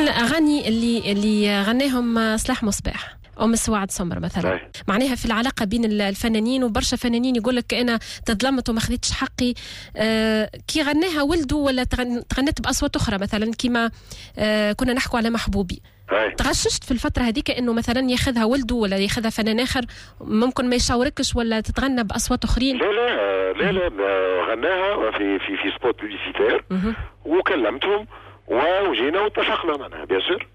الأغاني اللي غناهم صلاح مصباح أم سواد سمر مثلا، معناها في العلاقة بين الفنانين، وبرشا فنانين يقول لك أنا تظلمت وما خذيتش حقي. كي غناها ولده ولا تغنت بأصوات أخرى مثلا كما كنا نحكوا على محبوبي، تغششت في الفترة هذيك إنه مثلا ياخذها ولده ولا ياخذها فنان آخر ممكن ما يشاوركش ولا تتغنى بأصوات أخرين؟ لا غناها في سبوت بوليسيتير وكلمتهم وجينا واتفقنا معناها بياسر.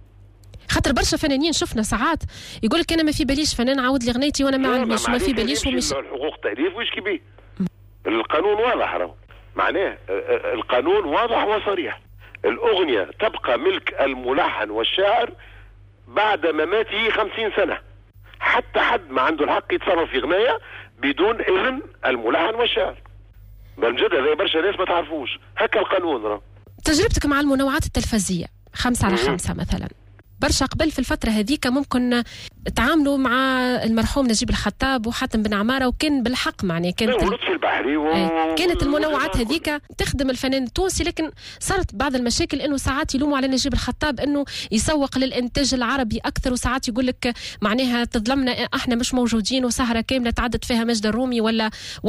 خاطر برشا فنانين شفنا ساعات يقول لك انا ما في باليش فنان عاود لي غنيتي وانا ما عنديش ما في باليش ومش حقوق تأليف وش كبيه. القانون واضح راهو، معناه القانون واضح وصريح، الأغنية تبقى ملك الملحن والشاعر بعد مماته 50 سنة، حتى حد ما عنده الحق يتصرف في غناية بدون إذن الملحن والشاعر. بل جد هذا برشا ناس ما تعرفوش هكا القانون راهو. تجربتك مع المنوعات التلفزية 5/5 مثلا، برشا قبل في الفترة هذيك ممكن تعاملوا مع المرحوم نجيب الخطاب وحاتم بن عمارة، وكان بالحق معناه كانت لطفي البحري كانت المنوعات هذيك تخدم الفنان التونسي، لكن صارت بعض المشاكل انه ساعات يلوموا على نجيب الخطاب انه يسوق للانتاج العربي اكثر، وساعات يقول لك معناها تظلمنا احنا مش موجودين وسهرة كاملة تعدت فيها مجد الرومي ولا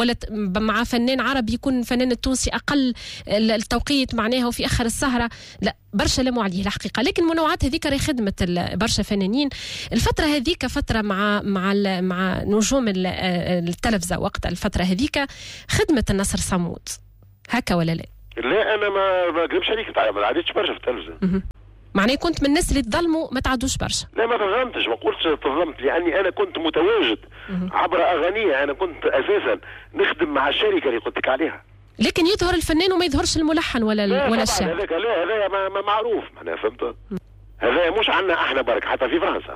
مع فنان عربي يكون الفنان التونسي اقل التوقيت معناها وفي اخر السهرة. لا برشا لموا عليه الحقيقة، لكن المنوعات هذيك راهي خدمت برشا فنانين. الفترة هذيك فترة مع نجوم التلفزة وقت الفترة هذيك خدمة النصر صمود هكا ولا لا؟ لا أنا ما أقربش عليك، ما عديتش برشا في التلفزة. معناه كنت من الناس اللي تظلموا ما تعدوش برشا؟ لا ما تظلمتش، ما قلتش تظلمت، لأني أنا كنت متواجد عبر أغانية، أنا كنت أساسا نخدم مع الشركة اللي قلت لك عليها. لكن يظهر الفنان وما يظهرش الملحن ولا الشاعر. هذا ما معروف معناها، فهمت؟ هذا مش عنا احنا برك، حتى في فرنسا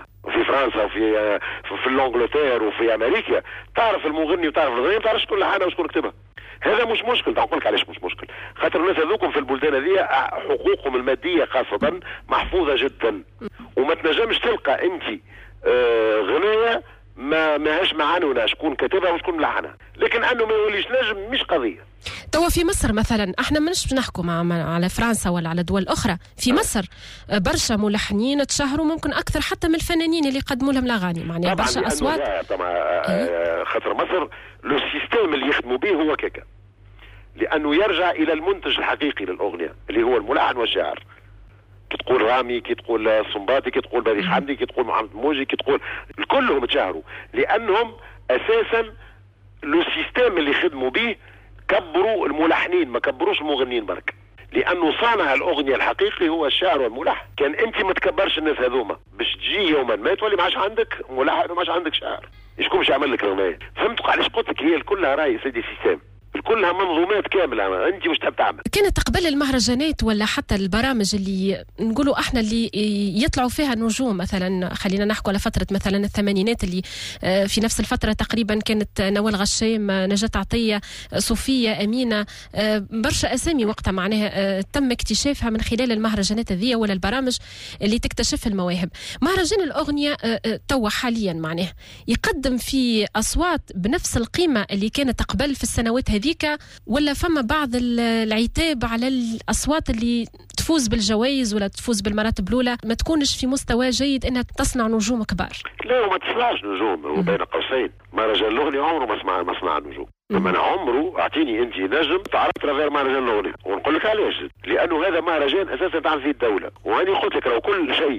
وفي الانجلتير وفي امريكا تعرف المغني وتعرف الغنية، ما تعرفش شكون لحنها وشكون كتبها. هذا مش مشكل، نقول لك علاش مش مشكل، خاطر الناس هذوكم في البلدان هذه حقوقهم الماديه خاصه محفوظه جدا، وما تنجمش تلقى انت غنايه ماهاش معنونها شكون كتبها وشكون ملحنها، لكن انه ما يوليش نجم مش قضيه. توا في مصر مثلا احنا ماناش نحكوا على فرنسا ولا على دول اخرى، في مصر برشا ملحنين تشهروا ممكن اكثر حتى من الفنانين اللي قدموا لهم الاغاني، معناها برشا اصوات. طبعا خاطر مصر لو سيستم اللي يخدموا به هو كيكا، لانه يرجع الى المنتج الحقيقي للاغنيه اللي هو الملحن والشاعر. كي تقول رامي، كي تقول الصنباطي، كي تقول بليغ حمدي، كي تقول محمد موجي، كي تقول كلهم تشهروا لانهم اساسا لو سيستم اللي خدموا به كبروا الملحنين، ما كبروش المغنيين برك، لانه صانع الاغنيه الحقيقي هو الشاعر والملحن. كان انت ما تكبرش الناس هذوما باش تجي يوما ما تولي ما عادش عندك ملحن وما عادش عندك شاعر، شكون باش يعمل لك الاغنيه؟ فهمتوا علاش قلت لك هي كلها راي سيدي سيستم، كلها منظومات كامله انت مش تحب تعمل. كانت قبل المهرجانات ولا حتى البرامج اللي نقولوا احنا اللي يطلعوا فيها نجوم، مثلا خلينا نحكوا على فتره مثلا الثمانينات اللي في نفس الفتره تقريبا كانت نوال غشام، نجاة عطيه، صوفيه، امينه، برشا اسامي وقتها معناها تم اكتشافها من خلال المهرجانات هذه ولا البرامج اللي تكتشف المواهب. مهرجان الاغنيه توا حاليا معناها يقدم في اصوات بنفس القيمه اللي كانت قبل في السنوات هذه، ولا فما بعض العتاب على الأصوات اللي تفوز بالجوائز ولا تفوز بالمراتب الأولى ما تكونش في مستوى جيد إنها تصنع نجوم كبار؟ لا ما تصنعش نجوم، وبين قوسين مهرجان الأغنية عمره ما صنع نجوم. لما أنا عمره أعطيني أنت نجم تعرف ترافير مهرجان الأغنية، ونقول لك علاش، لأنه هذا مهرجان أساسا تعمل فيه الدولة، وأنا قلت لك لو كل شيء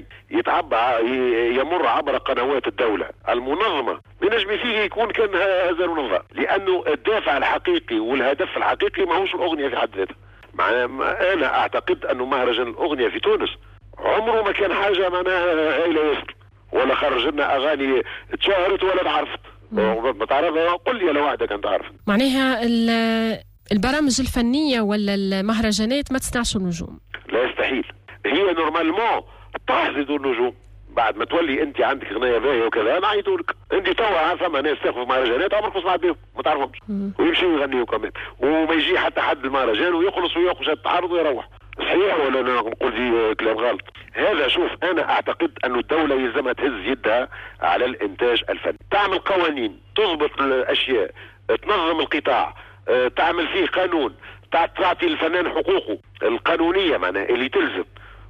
يمر عبر قنوات الدولة المنظمة بنجم فيه يكون كان هذا المنظم، لأنه الدافع الحقيقي والهدف الحقيقي ما هوش الأغنية في حد ذاتها. أنا أعتقد أنه مهرجان الأغنية في تونس عمره ما كان حاجة معناها هايلة ياسر، ولا خرج لنا أغاني تشهرت ولا تعرفت. ما تعرفها قل لي لو واحدة كانت تعرف. معناها البرامج الفنية ولا المهرجانات ما تصنعش النجوم؟ لا يستحيل، هي نورمالمون تحصد النجوم بعد ما تولي انت عندك غنايه باهيه وكذا. انا عيطولك انت توا فما ناس تاخذ مهرجانات عمرك ما سمعت بهم ما تعرفهمش ويمشيوا يغنيوا كمان، وما يجي حتى حد المهرجان ويخلص وياخذ التعرض ويروح. صحيح ولا انا نقول دي كلام غلط؟ هذا شوف انا اعتقد انه الدوله يلزمها تهز يدها على الانتاج الفني، تعمل قوانين تضبط الاشياء، تنظم القطاع، تعمل فيه قانون، تعطي الفنان حقوقه القانونيه معناها اللي تلزم،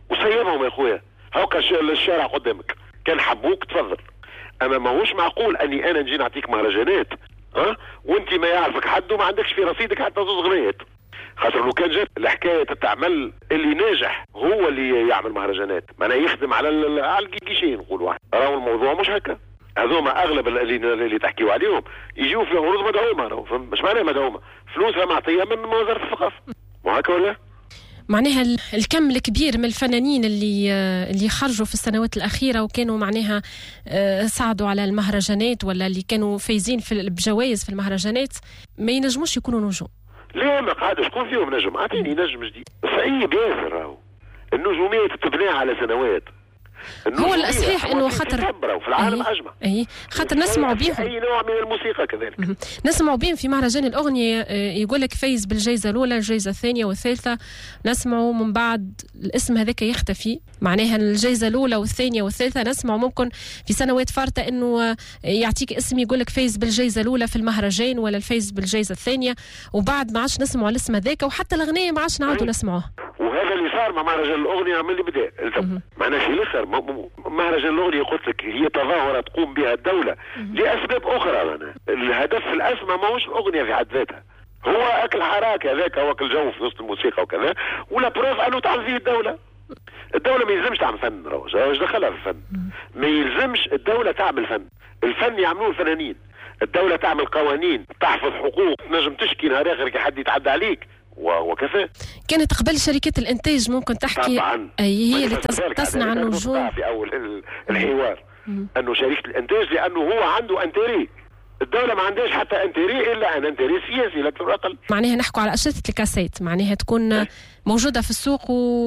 وسيبهم يا خويا، هاكا الشارع قدامك، كان حبوك تفضل. اما ماهوش معقول اني انا نجي نعطيك مهرجانات وانت ما يعرفك حد وما عندكش في رصيدك حتى زوز غنيات. خاطر لو كان جات الحكايه تعمل اللي ناجح هو اللي يعمل مهرجانات، معناه يخدم على الكيشين نقول واحد، راهو الموضوع مش هكا. هذوما اغلب اللي تحكيوا عليهم يجيوا في عروض مدعومه، مش معناها مدعومه، فلوسها معطيه من وزاره الثقافه، مو هكا ولا؟ معناها الكم الكبير من الفنانين اللي خرجوا في السنوات الأخيرة وكانوا معناها ساعدوا على المهرجانات ولا اللي كانوا فايزين بجوائز في المهرجانات ما ينجموش يكونوا نجوم. لا ما قاعد شكون فيهم نجم؟ اعطيني نجم جديد. صعيب ياسر راهو. النجومية تتبنى على سنوات. هو الصحيح انه خاطر في العالم اجمع. خاطر نسمعوا بيهم اي نوع من الموسيقى كذلك. نسمعوا بيهم في مهرجان الاغنيه، يقول لك فايز بالجائزه الاولى، الجائزه الثانيه والثالثه، نسمعوا من بعد الاسم هذاك يختفي. معناها الجائزه الاولى والثانيه والثالثه نسمعوا ممكن في سنوات فارطه انه يعطيك اسم يقول لك فايز بالجائزه الاولى في المهرجان ولا الفايز بالجائزه الثانية، وبعد ما عادش نسمعوا الاسم هذاك، وحتى الاغنيه ما عادش نعاودوا نسمعوها. وهذا اللي صار مع مهرجان الاغنيه من اللي بدا. معناها في الاخر مهرجان الاغنيه قلت لك هي تظاهره تقوم بها الدوله لاسباب اخرى. معناها الهدف الاسمى ماهوش الاغنيه في حد ذاتها، هو اكل حراك هذاك، هو اكل جو في وسط الموسيقى وكذا، ولا بروف انه تعمل فيه الدوله. الدوله ما يلزمش تعمل فن، ايش دخلها في الفن؟ ما يلزمش الدوله تعمل فن، الفن يعملوه الفنانين. الدوله تعمل قوانين تحفظ حقوق، تنجم تشكي نهار اخر كي حد يتعدى عليك وكفى. كانت قبل شركات الانتاج ممكن تحكي طبعا هي اللي تصنع النجوم في اول الحوار انه شركه الانتاج لانه هو عنده انتري، الدوله ما عندهاش حتى انتري الا ان انتري سياسي لا اقل. معناها نحكوا على اشرطه الكاسيت، معناها تكون موجوده في السوق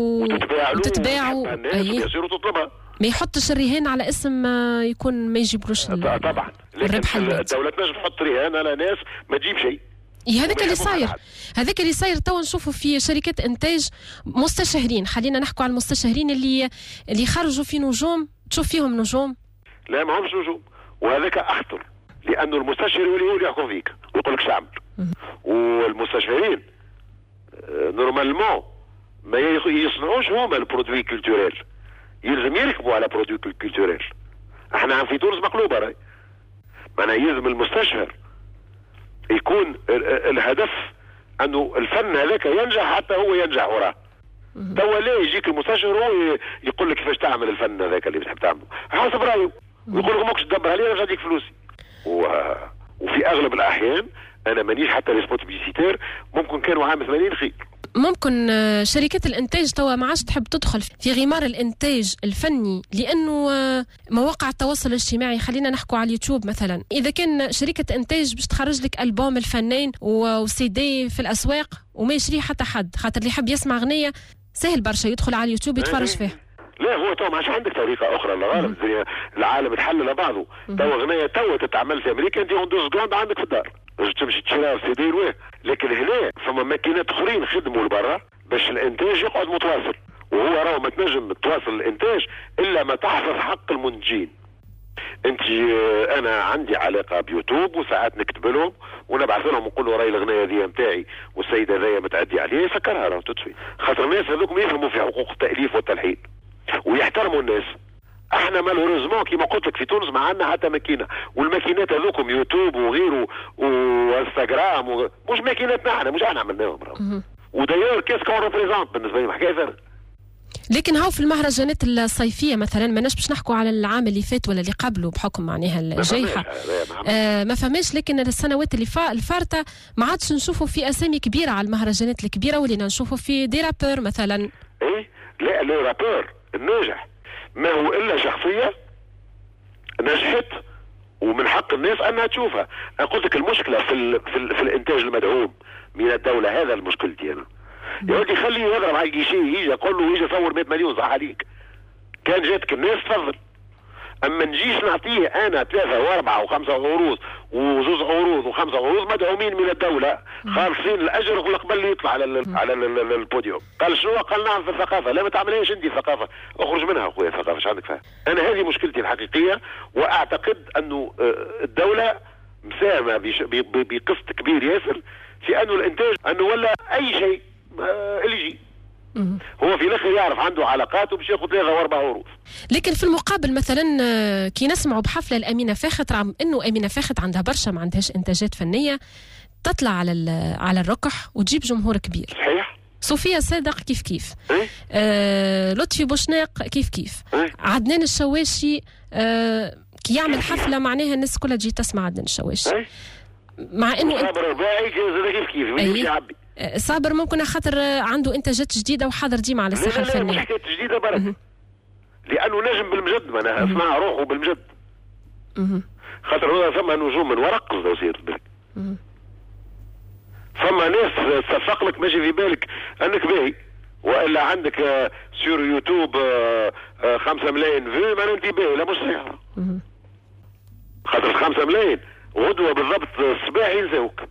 وتتباع يصيروا تطلبها، ما يحطش الرهان على اسم يكون ما يجيبلوش طبعا. الربح. الدوله تنجم تحط رهان على ناس ما تجيب شيء. هذاك اللي صاير توا نشوفوا في شركات انتاج مستشهرين. خلينا نحكوا على المستشهرين اللي خرجوا في نجوم، تشوف فيهم نجوم؟ لا ما همش نجوم، وهذاك اخطر، لانه المستشهر يولي يحكم فيك ويقول لك شعب. والمستشهرين نورمالمون ما يصنعوش هما البرودوي كولتوريل، يلزم يركبوا على برودوي كولتوريل. احنا في تونس مقلوبه راي، معناها يلزم المستشهر يكون الهدف انه الفن هذاك ينجح حتى هو ينجح وراه. توا لا يجيك المستشهر هو يقول لك كيفاش تعمل الفن هذاك اللي بتحب تعمله حسب رايه، ويقول لك ماكش تدبر عليه انا نديك فلوسي. وفي اغلب الاحيان انا مانيش حتى لي سبوت بيسيتير، ممكن كانوا عام 80 خير. ممكن شركات الانتاج توا ما عادش تحب تدخل في غمار الانتاج الفني، لانه مواقع التواصل الاجتماعي، خلينا نحكوا على اليوتيوب مثلا، اذا كان شركه انتاج باش تخرج لك البوم الفنان وسي دي في الاسواق وما يشريه حتى حد، خاطر اللي يحب يسمع اغنيه سهل برشا يدخل على اليوتيوب يتفرج فيها. لا هو تو ما عادش عندك طريقه اخرى للغالب، زي العالم تحلل بعضه. تو اغنيه تو تتعمل في امريكا انت اون دو سكوند عندك في الدار تمشي تشريها في سي دي وين. لكن هنا فما ماكينات اخرين خدموا لبرا باش الانتاج يقعد متواصل، وهو راهو ما تنجم تواصل الانتاج الا ما تحفظ حق المنتجين. انت انا عندي علاقه بيوتيوب وساعات نكتب لهم ونبعث لهم ونقول له راي الاغنيه هذه نتاعي والسيده هذيا متعدي عليها، يسكرها راهو تطفي. خاطر الناس هذوك ما يفهموا في حقوق التاليف والتلحين ويحترموا الناس. احنا مالوريزمون كيما قلت لك في تونس ما عندنا حتى ماكينه، والماكينات هذوكم يوتيوب وغيره وانستغرام مش ماكيناتنا احنا، مش احنا عملناهم. ودايور كيس كون ريبريزونت بالنسبه لي حكايه ثانيه. لكن هاو في المهرجانات الصيفيه مثلا ما باش نحكوا على العام اللي فات ولا اللي قبله بحكم معناها الجائحه ما فهماش، لكن السنوات اللي الفارطه ما عادش نشوفوا في اسامي كبيره على المهرجانات الكبيره، ولينا نشوفوا في دي رابور مثلا. ايه لا لي رابور الناجح ما هو الا شخصيه نجحت ومن حق الناس انها تشوفها. انا قلت لك المشكله في الانتاج المدعوم من الدوله، هذا المشكلتي انا. يا ولدي خليه يضرب على الجيشي يجي يقول له يجي يصور 100 مليون صح عليك، كان جاتك الناس تفضل. اما نجيش نعطيه انا 3 و4 و5 عروض وزوز عروض و5 عروض مدعومين من الدوله خالصين الاجر ولا قبل يطلع على البوديوم. قال شنو؟ قال نعم في الثقافه. لا ما تعملهاش انت الثقافه، اخرج منها اخويا الثقافه، ايش عندك فيها؟ انا هذه مشكلتي الحقيقيه، واعتقد انه الدوله مساهمه بقسط كبير ياسر في انه الانتاج انه ولا اي شيء اللي يجي هو في الاخر يعرف عنده علاقات وباش ياخذ 3 و4 عروض. لكن في المقابل مثلا كي نسمعوا بحفله الامينه فاخت، رغم انه امينه فاخت عندها برشا ما عندهاش انتاجات فنيه، تطلع على الركح وتجيب جمهور كبير. صحيح. صوفيا صادق كيف لطفي بوشناق كيف عدنان الشواشي كي يعمل حفله معناها الناس كلها تجي تسمع عدنان الشواشي. مع انه صابر الرباعي كيف يعبي. صابر ممكن خاطر عنده انتاجات جديده وحاضر ديما على الساحه الفنيه. لا مش حكايه جديده برك، لانه نجم بالمجد، معناها اسمع روحه بالمجد. خاطر هو ثم نجوم من ورق قصده يصير بالك. ثم ناس تصفق لك ماشي في بالك انك باهي، والا عندك سور يوتيوب 5 ملايين في ما انت باهي. لا مش صحيح. خاطر 5 ملايين غدوه بالضبط الصباح ينساوك.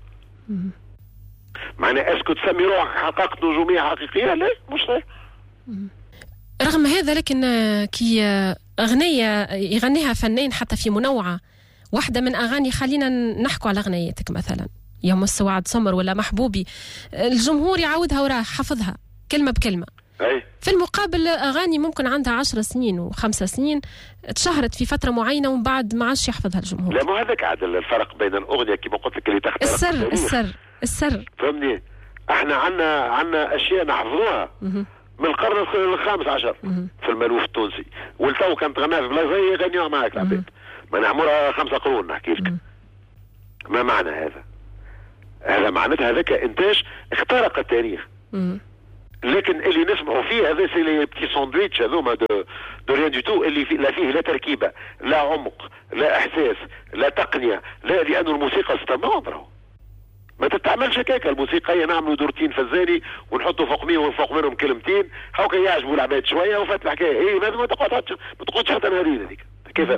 معنى اسكو تسمي روحك حققت نجوميه حقيقيه؟ لا مش صحيح. رغم هذا لكن كي اغنيه يغنيها فنان حتى في منوعه واحده من اغاني، خلينا نحكوا على اغنيتك مثلا يا مس وعد سمر ولا محبوبي، الجمهور يعودها وراه حفظها كلمه بكلمه. أي. في المقابل اغاني ممكن عندها 10 سنين و5 سنين تشهرت في فتره معينه ومن بعد ما عادش يحفظها الجمهور. لا ما هذاك عاد الفرق بين الاغنيه كما قلت لك اللي تختار السر فهمني. احنا عندنا اشياء نحفظوها من القرن الخامس عشر في المالوف التونسي، والتو كانت غناها في بلاصه يغنيوها معك العباد. ما نعمرها 5 قرون نحكي لك. ما معنى هذا معناتها هذاك انتاج اخترق التاريخ. لكن اللي نسمعوا فيه هذا سي لي بتي ساندويتش هذوما دو ريان دو تو، اللي لا فيه لا تركيبه لا عمق لا احساس لا تقنيه، لا لانه الموسيقى ستاموندر ما تتعملش هكاكا. الموسيقى هي نعملوا دورتين فزاني ونحطوا فوق منهم كلمتين هاكا يعجبوا العباد شويه وفات الحكايه. ما تقعدش حتى نهارين هذيك كيف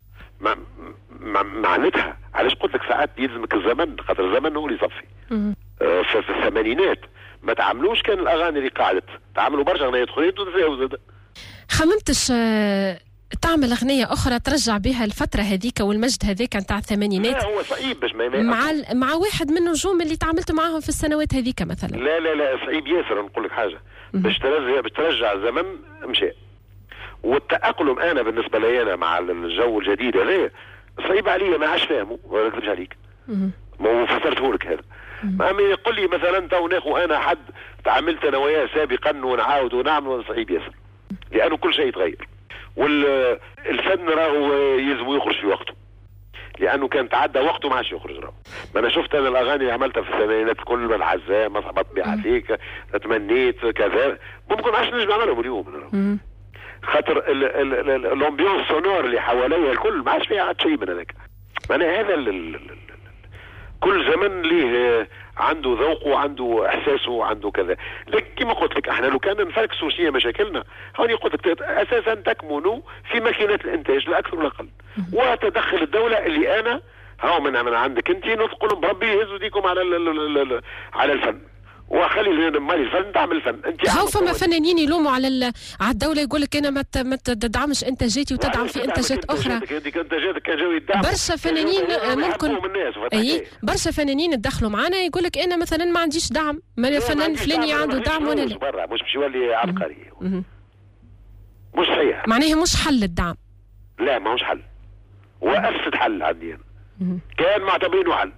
معناتها. علاش قلت لك ساعات يلزمك الزمن، خاطر الزمن هو اللي يصفي. في الثمانينات ما تعملوش كان الاغاني اللي قاعدت، تعملوا برشا اغنيات اخرين وتنساو زاد. خممتش تعمل اغنيه اخرى ترجع بها الفتره هذيك والمجد هذاك نتاع الثمانينات؟ لا هو صعيب باش مع واحد من النجوم اللي تعاملت معاهم في السنوات هذيك مثلا. لا صعيب ياسر. نقول لك حاجه، باش ترجع الزمن مشى، والتاقلم انا بالنسبه لي انا مع الجو الجديد هذا صعيب عليا، ما عادش فاهمه ولا نكذبش عليك. ما فسرته لك هذا. ما يقول لي مثلا تو ناخو انا حد تعاملت انا وياه سابقا ونعاود ونعمل، صعيب ياسر لانه كل شيء يتغير. والفن راهو يلزم يخرج في وقته، لانه كان تعدى وقته ما عادش يخرج راهو. ما انا شفت انا الاغاني اللي عملتها في الثمانينات كل ما العزاء ما صعبت بي عليك تمنيت كذا ممكن عادش نجم نعملهم اليوم. خاطر الامبيونس سونور اللي حواليا الكل ما عادش فيها عاد شيء من هذاك. معناها هذا كل زمن ليه عنده ذوقه وعنده احساسه وعنده كذا. لكن كما قلت لك احنا لو كان نفركسوا شيء مشاكلنا، هوني قلت لك اساسا تكمن في ماكينات الانتاج لا اكثر ولا اقل، وتدخل الدوله اللي انا هاو من عندك انت نقول بربي يهزوا ديكم على الفن وخلي مالي الفن تعمل الفن. انت هاو فما فنانين يلوموا على الدوله، يقول لك انا ما تدعمش انتاجاتي وتدعم في انتاجات اخرى. انتاجاتك كان جاي يدعم برشا فنانين ممكن برشا فنانين يدخلوا معنا يقول لك انا مثلا ما عنديش دعم، ما فنان فلاني عنده دعم ولا لا. برا مش باش يولي عبقري. مش صحيح. معناها مش حل الدعم. لا ما هوش حل، هو افسد حل عندي انا. كان معتبرينه حل.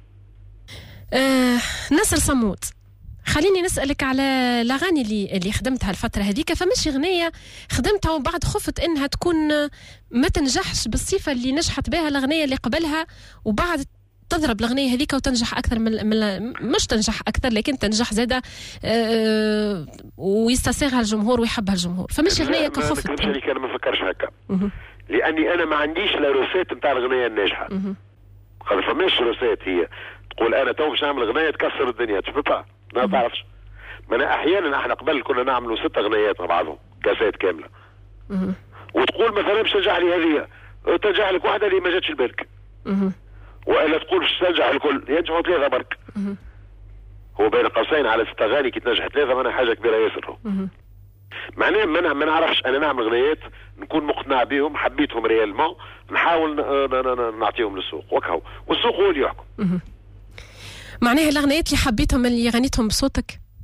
ناصر صمود، خليني نسألك على الأغاني اللي خدمتها الفترة هذيك. فماشي أغنية خدمتها ومن بعد خفت إنها تكون ما تنجحش بالصفة اللي نجحت بها الأغنية اللي قبلها، وبعد تضرب الأغنية هذيك وتنجح أكثر من مش تنجح أكثر لكن تنجح زادة ويستساغها الجمهور ويحبها الجمهور. فماشي أغنية كخفت. ما كان ما فكرش هكا، لأني أنا ما عنديش لا روسات نتاع الأغنية الناجحة. خاطر فماش روسات هي تقول أنا تو باش نعمل أغنية تكسر الدنيا تفهمها. ما تعرفش. ما انا احيانا احنا قبل كنا نعملوا 6 اغنيات مع بعضهم كاسات كامله. وتقول مثلا باش تنجح لي هذه، تنجح لك واحده اللي ما جاتش لبالك. والا تقول باش تنجح الكل، ينجحوا 3 برك. هو بين قوسين على 6 اغاني كي تنجح 3 معناها حاجه كبيره ياسر. معناها ما نعرفش انا نعمل اغنيات نكون مقتنع بهم حبيتهم ريالمون، نحاول نعطيهم للسوق وكهو، والسوق هو اللي يحكم. معناها الاغنيات اللي حبيتهم اللي غنيتهم بصوتك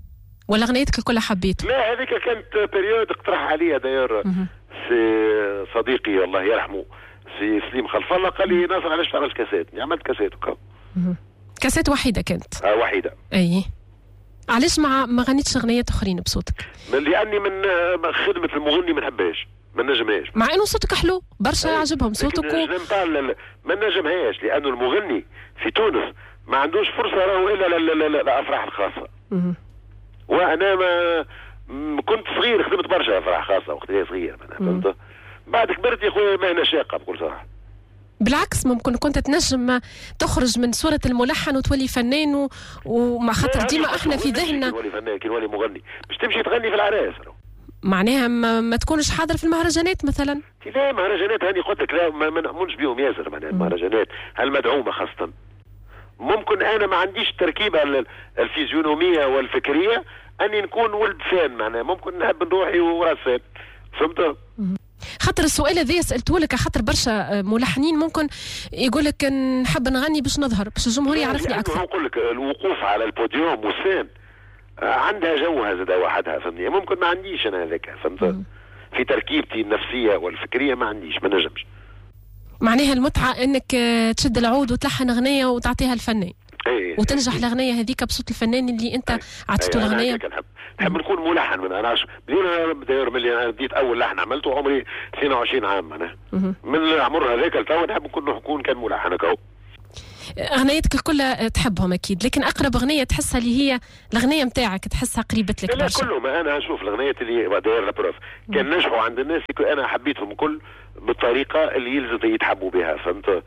ولا غنيتك الكل حبيت؟ لا هذيك كانت بريود اقترح عليا داير سي صديقي الله يرحمه سي سليم خلف الله، قال لي ناصر علاش تعمل كاسات؟ عملت كاسات وكا. كاسات وحيده كانت؟ وحيده. اي علاش ما غنيتش اغنيات اخرين بصوتك؟ لاني من خدمه المغني ما نحبهاش، ما نجمهاش، مع انه صوتك حلو برشا يعجبهم صوتك ما نجمهاش، لانه المغني في تونس ما عندوش فرصه راهو الا الافراح الخاصه. وانا ما كنت صغير خدمت برشا افراح خاصه وقت صغير، فهمت؟ بعد كبرت يا خويا مهنه شاقه بكل صراحه. بالعكس ممكن كنت تنجم تخرج من صورة الملحن وتولي فنان ومع خاطر ديما احنا في ذهننا تولي فنان كي تولي مغني باش تمشي تغني في العراس، معناها ما تكونش حاضر في المهرجانات مثلا. لا مهرجانات هاني قلت لك لا ما نأمنش بيهم ياسر، معناها المهرجانات المدعومه خاصه. ممكن انا ما عنديش التركيبه الفيزيونوميه والفكريه اني نكون ولد فان، معناها ممكن نحب نروحي وراس فان، فهمت؟ خاطر السؤال هذا سالته لك خاطر برشا ملحنين ممكن يقول لك نحب نغني باش نظهر باش الجمهور يعرفني اكثر. نقول لك الوقوف على البوديوم والسان عندها جوها زاد وحدها، فهمتني؟ ممكن ما عنديش انا هذاك، فهمت؟ في تركيبتي النفسيه والفكريه ما عنديش، ما نجمش. معناها المتعه انك تشد العود وتلحن اغنيه وتعطيها الفنان وتنجح الاغنيه هذيك بصوت الفنان اللي انت عطيته الاغنيه. نحب نكون ملحن من انا بداير ملي انا بديت اول لحن عملته عمري 22 عام، انا من العمر هذاك لتوا نحب نكون كان ملحن هكا. اغنيتك الكل تحبهم اكيد، لكن اقرب اغنيه تحسها اللي هي الاغنيه نتاعك تحسها قريبه لك برشا؟ لا كلهم، انا اشوف الاغنيات اللي داير لابروف كان نجحوا عند الناس انا حبيتهم كل بالطريقه اللي يلزم يتحبوا بها، فهمت؟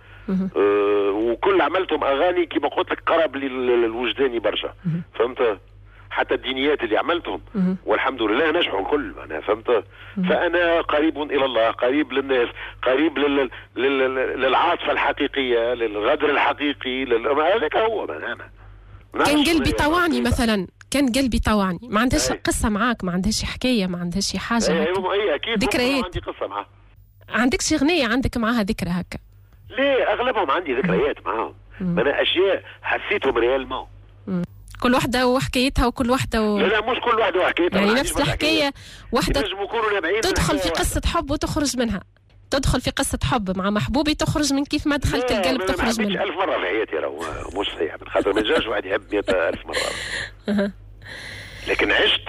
وكل عملتهم اغاني كما قلت لك قرب للوجداني برشا، فهمت؟ حتى الدينيات اللي عملتهم والحمد لله نجحوا الكل، انا فهمت؟ فانا قريب الى الله، قريب للناس، قريب للعاطفه الحقيقيه، للغدر الحقيقي، هذاك هو انا. كان قلبي طوعني مثلا، كان قلبي طوعني، ما عندهاش قصه معاك، ما عندهاش حكايه، ما عندهاش حاجه. اي اكيد ذكريات. عندي قصه معها. عندكش اغنيه عندك معها ذكرى هكا؟ ليه اغلبهم عندي ذكريات معاهم، انا اشياء حسيتهم ريالمون. كل واحدة وحكايتها وكل واحدة لا مش كل واحدة وحكايتها، يعني نفس الحكاية واحدة تدخل في قصة حب وتخرج منها، تدخل في قصة حب مع محبوبي تخرج من كيف ما دخلت القلب تخرج منها. 1000 مرة في حياتي راهو مش صحيح، من خاطر ما جاش واحد يحب 100,000 مرة. لكن عشت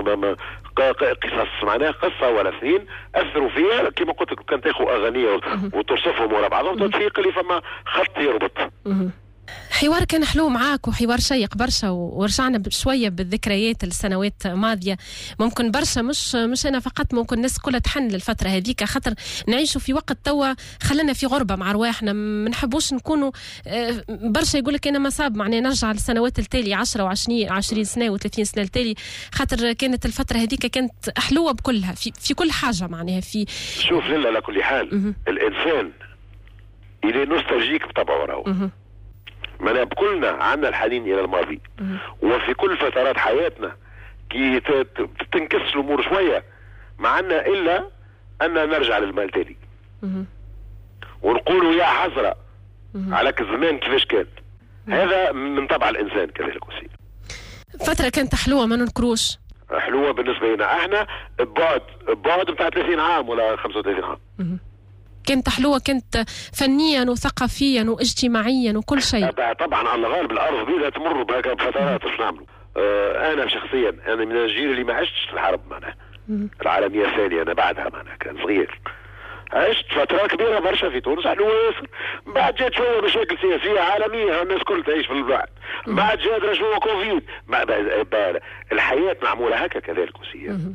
قصص معناها قصة ولا سنين أثروا فيها، كما قلت لك كان تاخذ أغنية وترصفهم ورا بعضهم تتفيق لي فما خط يربط. حوار كان حلو معاك وحوار شيق برشا، ورجعنا شويه بالذكريات السنوات الماضيه. ممكن برشا مش انا فقط، ممكن الناس كلها تحن للفتره هذيك، خاطر نعيشوا في وقت توا خلينا في غربه مع رواحنا، ما نحبوش نكونوا برشا يقول لك انا مصاب معناه نرجع للسنوات التالي 10 و20 سنه و30 سنه التالي، خاطر كانت الفتره هذيك كانت حلوه بكلها في كل حاجه معناها. في شوف لله على كل حال الانسان الى نوستالجيك بطبعه راهو، ما كلنا عندنا الحنين الى الماضي، وفي كل فترات حياتنا كي تنكس الامور شويه ما عندنا الا ان نرجع للمال تالي ونقولوا يا حسره على الزمان كيفاش كان. هذا من طبع الانسان كذلك وسيم. فتره كانت حلوه ما ننكروش، حلوه بالنسبه لنا احنا بعد بتاع 30 عام ولا 35 عام. كانت حلوة، كانت فنيا وثقافيا واجتماعيا وكل شيء. طبعا على الغالب الارض بيها تمر بهكا بفترات، ايش نعملوا؟ انا شخصيا انا من الجيل اللي ما عشتش في الحرب معناها العالميه الثانيه، انا بعدها معناها كان صغير، عشت فتره كبيره برشا في تونس حلوه ياسر. بعد جات شويه مشاكل سياسيه عالميه الناس كل تعيش في البعد، بعد جات رجوع كوفيد، الحياه معموله هكا كذلك وسيم.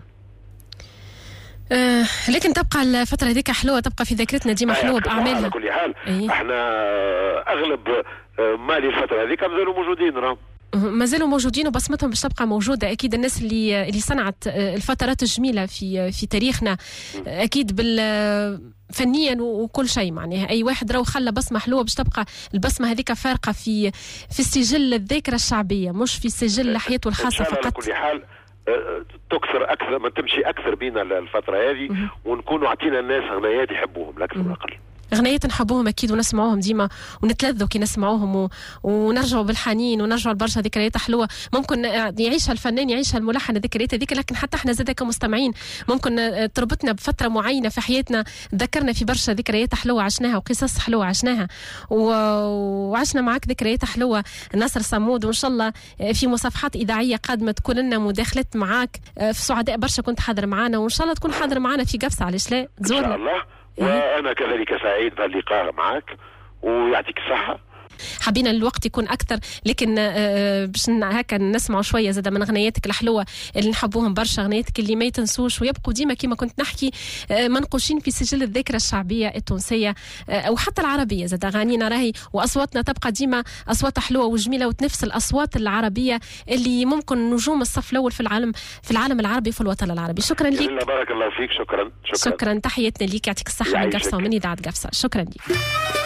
لكن تبقى الفترة هذيك حلوة، تبقى في ذاكرتنا ديما حلوة بأعمالها. على كل حال احنا اغلب مالي الفترة هذيك مازالوا موجودين راهم، مازالوا موجودين وبصمتهم باش تبقى موجودة أكيد. الناس اللي صنعت الفترات الجميلة في تاريخنا أكيد فنيا وكل شيء معناها. أي واحد راهو خلى بصمة حلوة باش تبقى البصمة هذيك فارقة في سجل الذاكرة الشعبية، مش في سجل حياته الخاصة فقط. على كل حال تكثر اكثر، ما تمشي اكثر بينا الفتره هذه ونكونوا عطينا الناس اغنيات يحبوهم لا اكثر ولا اقل. غنيات نحبوهم اكيد ونسمعوهم ديما ونتلذوا كي نسمعوهم ونرجعوا بالحنين ونرجعوا لبرشا ذكريات حلوه ممكن يعيشها الفنان يعيشها الملحن الذكريات هذيك، لكن حتى احنا زاد كمستمعين ممكن تربطنا بفتره معينه في حياتنا، ذكرنا في برشا ذكريات حلوه عشناها وقصص حلوه عشناها وعشنا معك ذكريات حلوه ناصر صمود. وان شاء الله في مصافحات اذاعيه قادمه تكون لنا مداخلات معك، في سعداء برشا كنت حاضر معنا وان شاء الله تكون حاضر معنا في قفصه، علاش لا تزورنا ان شاء الله. وانا كذلك سعيد باللقاء معك ويعطيك الصحه. حبينا الوقت يكون اكثر، لكن باش هكا نسمعوا شويه زاده من غنياتك الحلوه اللي نحبوهم برشا، غنياتك اللي ما يتنسوش ويبقوا ديما كما كنت نحكي منقوشين في سجل الذاكره الشعبيه التونسيه او حتى العربيه. زاده اغانينا راهي واصواتنا تبقى ديما اصوات حلوه وجميله وتنافس الاصوات العربيه اللي ممكن نجوم الصف الاول في العالم العربي وفي الوطن العربي. شكرا لك. بارك الله فيك. شكرا تحياتنا ليك، يعطيك الصحه من قفصه ومن اذاعه قفصه. شكرا لك.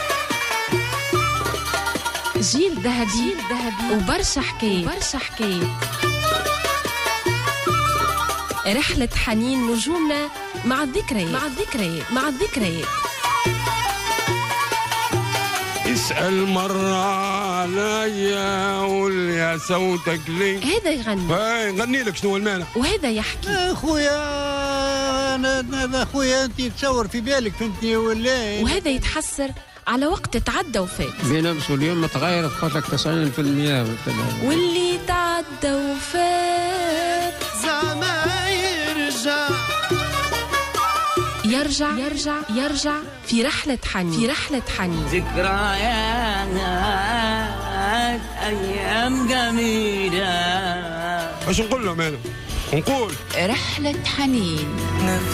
جيل ذهبي وبرشا حكايات رحلة حنين نجومنا مع الذكريات. اسأل مرة عليا قول يا صوتك ليه. هذا يغني غني لك شنو المانع. وهذا يحكي خويا أنا خويا أنت تصور في بالك فهمتني ولا. وهذا يتحسر على وقت تعدى وفات. بينامس اليوم متغير قلت لك 90% واللي تعدى وفات زعما يرجع في رحلة حنين. ذكريات أيام جميلة. اش نقول لهم انا؟ نقول رحلة حنين.